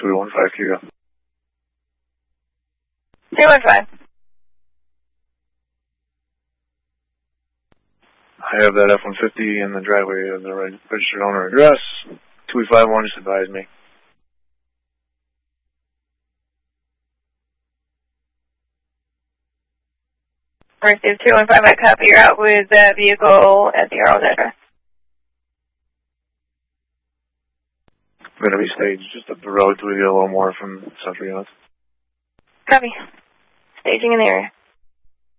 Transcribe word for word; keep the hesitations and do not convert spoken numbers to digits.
two one five Kilo. two one five. I have that F one fifty in the driveway of the registered owner address. two five one just advised me. Received two one five, I copy. You're out with the vehicle at the Arles address. I'm going to be staged just up the road to get a little more from Central Units. Copy. Staging in the area.